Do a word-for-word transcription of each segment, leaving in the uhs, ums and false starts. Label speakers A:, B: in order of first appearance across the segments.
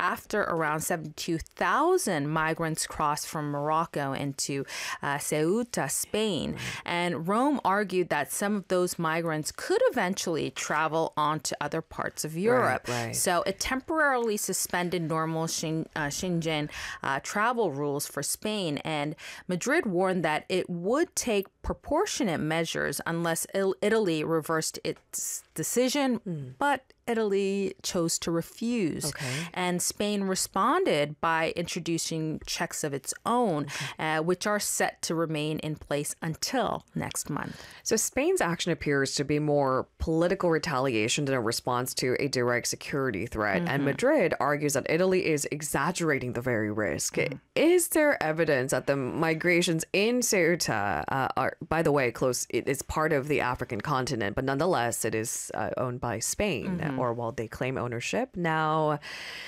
A: after around seventy-two thousand migrants crossed from Morocco into uh, Ceuta, Spain. And Rome argued that some of those migrants could eventually travel on to other parts of Europe.
B: Right, right.
A: So it temporarily suspended normal Schengen, uh, Schengen uh, travel rules for Spain. And Madrid warned that it would take proportionate measures unless Italy reversed its decision, mm. but Italy chose to refuse.
B: Okay.
A: And Spain responded by introducing checks of its own, okay. uh, which are set to remain in place until next month.
B: So Spain's action appears to be more political retaliation than a response to a direct security threat. Mm-hmm. And Madrid argues that Italy is exaggerating the very risk. Mm-hmm. Is there evidence that the migrations in Ceuta uh, are, by the way, close, it is part of the African continent, but nonetheless, it is uh, owned by Spain, mm-hmm. or while they claim ownership. Now,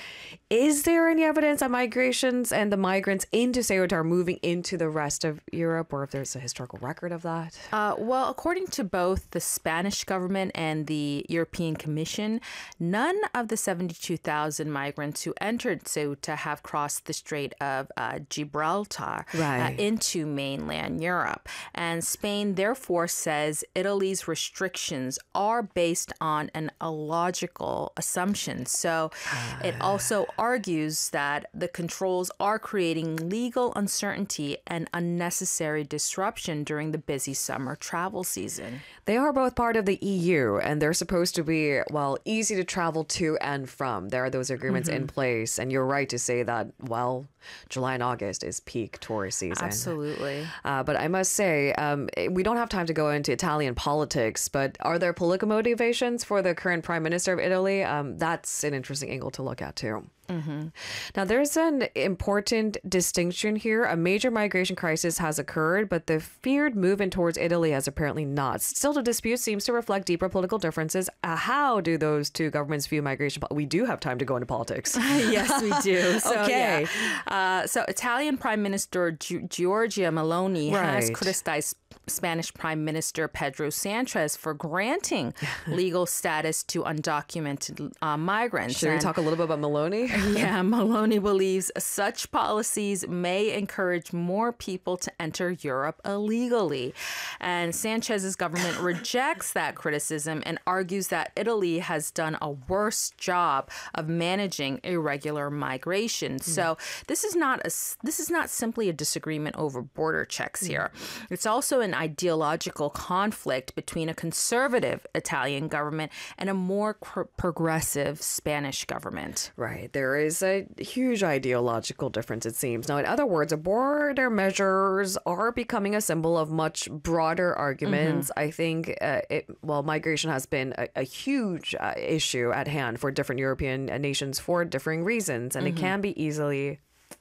B: is there any evidence that migrations and the migrants into Ceuta are moving into the rest of Europe, or if there's a historical record of that?
A: Uh, well, according to both the Spanish government and the European Commission, none of the seventy-two thousand migrants who entered Ceuta have crossed the Strait of uh, Gibraltar
B: right.
A: uh, into mainland Europe. And Spain therefore says Italy's restrictions are based on an illogical assumption. So uh. it also argues that the controls are creating legal uncertainty and unnecessary disruption during the busy summer travel season.
B: They are both part of the E U, and they're supposed to be, well, easy to travel to and from. There are those agreements mm-hmm. in place, and you're right to say that, well, July and August is peak tourist season.
A: Absolutely.
B: Uh, but I must say, um, we don't have time to go into Italian politics, but are there political motivations for the current prime minister of Italy? Um, that's an interesting angle to look at, too.
A: Mm-hmm.
B: Now, there's an important distinction here. A major migration crisis has occurred, but the feared movement towards Italy has apparently not. Still, the dispute seems to reflect deeper political differences. Uh, how do those two governments view migration? We do have time to go into politics.
A: Yes, we do.
B: So, okay.
A: Yeah. Uh, so Italian Prime Minister G- Giorgia Meloni
B: right.
A: has criticized Spanish Prime Minister Pedro Sanchez for granting legal status to undocumented uh, migrants.
B: Should
A: and,
B: we talk a little bit about Meloni?
A: Yeah, Meloni believes such policies may encourage more people to enter Europe illegally. And Sanchez's government rejects that criticism and argues that Italy has done a worse job of managing irregular migration. Mm. So this is not a, this is not simply a disagreement over border checks here. Mm. It's also an ideological conflict between a conservative Italian government and a more pr- progressive Spanish government.
B: Right. There is a huge ideological difference, it seems. Now, in other words, border measures are becoming a symbol of much broader arguments. Mm-hmm. I think, uh, it, well, migration has been a, a huge uh, issue at hand for different European nations for differing reasons, and mm-hmm. it can be easily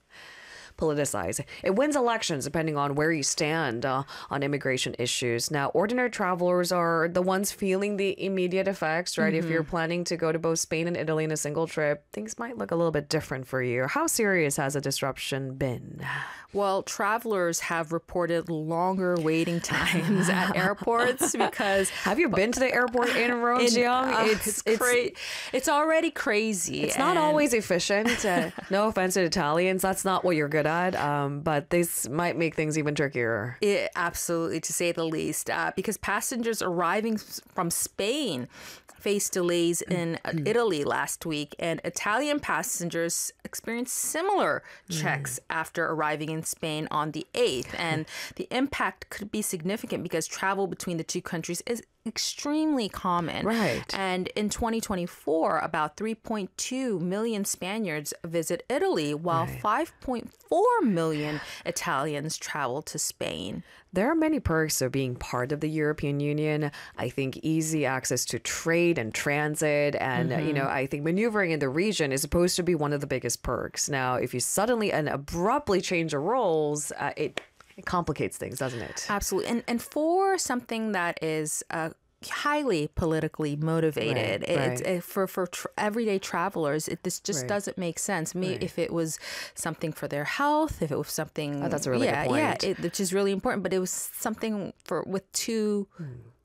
B: politicized. It wins elections depending on where you stand uh, on immigration issues. Now, ordinary travelers are the ones feeling the immediate effects, right? Mm-hmm. If you're planning to go to both Spain and Italy in a single trip, things might look a little bit different for you. How serious has the disruption been?
A: Well, travelers have reported longer waiting times at airports because...
B: Have you been to the airport in Rome, Jiyoung?
A: Uh, it's, it's, cra- it's already crazy.
B: It's not always efficient. Uh, no offense to Italians. That's not what you're good at. Um, but this might make things even trickier.
A: It, absolutely, to say the least, uh, because passengers arriving from Spain faced delays in mm. Italy last week, and Italian passengers experienced similar checks mm. after arriving in Spain on the eighth. And the impact could be significant because travel between the two countries is extremely common.
B: Right.
A: And in twenty twenty-four, about three point two million Spaniards visit Italy, while right. five point four million Italians travel to Spain.
B: There are many perks of being part of the European Union. I think easy access to trade and transit and, mm-hmm. you know, I think maneuvering in the region is supposed to be one of the biggest perks. Now, if you suddenly and abruptly change the roles, uh, it It complicates things, doesn't it?
A: Absolutely. And and for something that is uh, highly politically motivated,
B: right, right.
A: It, it, for, for tr- everyday travelers, it, this just
B: right.
A: doesn't make sense. Me,
B: right.
A: if it was something for their health, if it was something...
B: Oh, that's a really
A: yeah,
B: good point.
A: Yeah, it, which is really important. But it was something for with two... Hmm.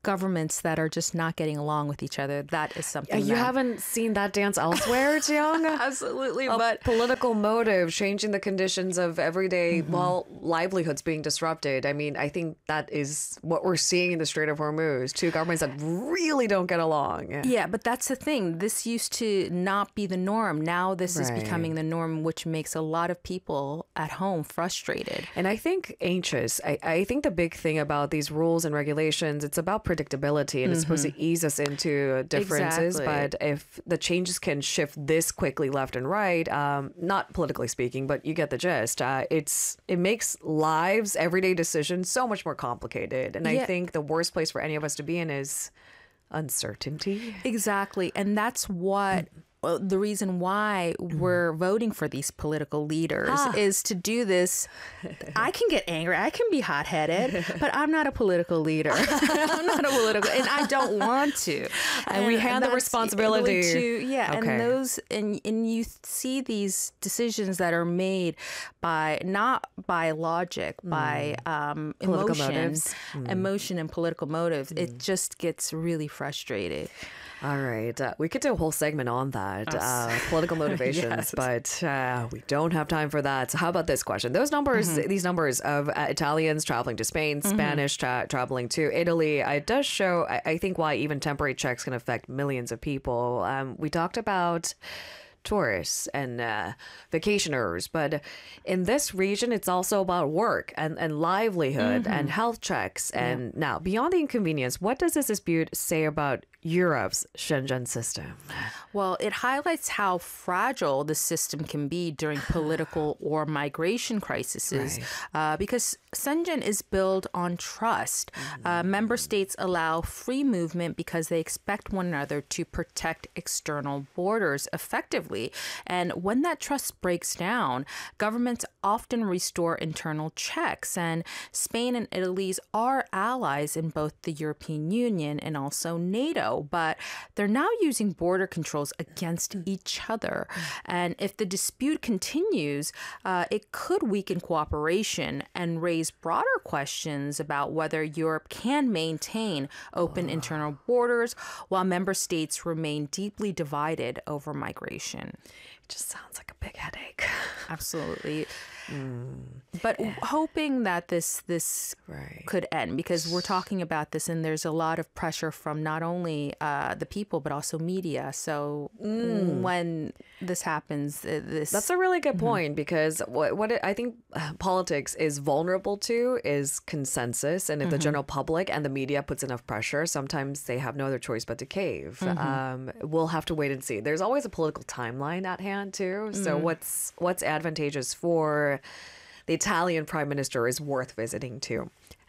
A: governments that are just not getting along with each other. That is something
B: You
A: that...
B: haven't seen that dance elsewhere, Jiyoung?
A: Absolutely,
B: A
A: but
B: political motive, changing the conditions of everyday, mm-hmm. well, livelihoods being disrupted. I mean, I think that is what we're seeing in the Strait of Hormuz. Two governments that really don't get along.
A: Yeah, but that's the thing. This used to not be the norm. Now this
B: Right.
A: is becoming the norm, which makes a lot of people at home frustrated.
B: And I think anxious. I, I think the big thing about these rules and regulations, it's about predictability, and mm-hmm. it's supposed to ease us into differences.
A: Exactly.
B: But if the changes can shift this quickly left and right, um, not politically speaking, but you get the gist. Uh, it's it makes lives, everyday decisions, so much more complicated. And
A: Yeah.
B: I think the worst place for any of us to be in is uncertainty.
A: Exactly. And that's what... well, the reason why we're voting for these political leaders
B: Ah.
A: is to do this. I can get angry. I can be hot-headed, but I'm not a political leader. I'm not a political, and I don't want to.
B: And we hand the
A: that's
B: responsibility.
A: To, yeah,
B: Okay.
A: and those, and and you see these decisions that are made by not by logic, mm. by um,
B: Political
A: emotion,
B: motives. Mm.
A: emotion and political motives. Mm. It just gets really frustrated.
B: All right. Uh, we could do a whole segment on that, uh, political motivations,
A: Yes.
B: but uh, we don't have time for that. So how about this question? Those numbers, mm-hmm. these numbers of uh, Italians traveling to Spain, mm-hmm. Spanish tra- traveling to Italy, it does show, I-, I think, why even temporary checks can affect millions of people. Um, we talked about tourists and uh, vacationers, but in this region it's also about work and, and livelihood mm-hmm. and health checks. And yeah. Now, beyond the inconvenience, what does this dispute say about Europe's Schengen system?
A: Well, it highlights how fragile the system can be during political or migration crises, right. uh, because Schengen is built on trust. Mm-hmm. Uh, member states allow free movement because they expect one another to protect external borders effectively. And when that trust breaks down, governments often restore internal checks. And Spain and Italy are allies in both the European Union and also NATO, but they're now using border controls against each other. And if the dispute continues, uh, it could weaken cooperation and raise broader questions about whether Europe can maintain open internal borders while member states remain deeply divided over migration.
B: It just sounds like a big headache.
A: Absolutely. Mm. But yeah. hoping that this this
B: right.
A: could end, because we're talking about this and there's a lot of pressure from not only uh, the people but also media. So mm. when this happens, this
B: that's a really good mm-hmm. point, because what what it, I think politics is vulnerable to is consensus, and if mm-hmm. the general public and the media puts enough pressure, sometimes they have no other choice but to cave. Mm-hmm. Um, we'll have to wait and see. There's always a political timeline at hand too. So mm. what's what's advantageous for the Italian prime minister is worth visiting too.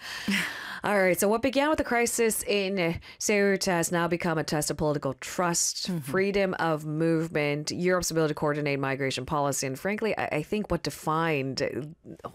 B: All right. So what began with a crisis in Ceuta has now become a test of political trust, mm-hmm. freedom of movement, Europe's ability to coordinate migration policy. And frankly, I, I think what defined,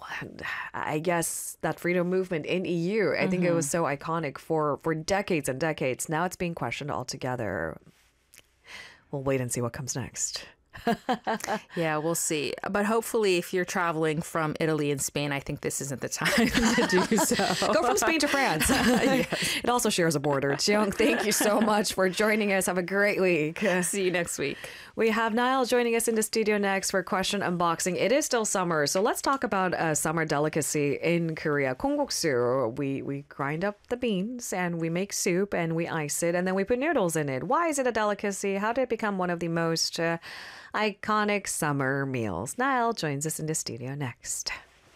B: I guess, that freedom movement in E U, I mm-hmm. think it was so iconic for, for decades and decades. Now it's being questioned altogether. We'll wait and see what comes next.
A: Yeah, we'll see. But hopefully, if you're traveling from Italy and Spain, I think this isn't the time to do so.
B: Go from Spain to France. Yes. It also shares a border. Jiyoung, thank you so much for joining us. Have a great week.
A: See you next week.
B: We have Niall joining us in the studio next for Question Unboxing. It is still summer, so let's talk about a summer delicacy in Korea. Kongguksu. We we grind up the beans and we make soup and we ice it and then we put noodles in it. Why is it a delicacy? How did it become one of the most uh, iconic summer meals? Niall joins us in the studio next.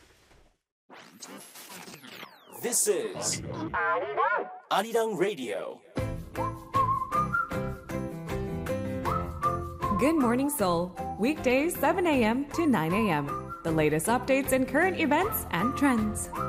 C: This is Arirang Radio.
D: Good Morning Seoul, weekdays seven a.m. to nine a.m. The latest updates and current events and trends.